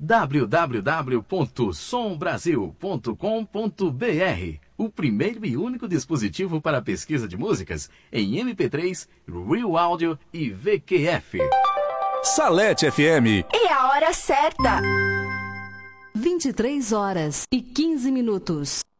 www.sombrasil.com.br, o primeiro e único dispositivo para pesquisa de músicas em MP3, Real Audio e VQF. Salete FM. E a hora certa. 23 horas e 15 minutos.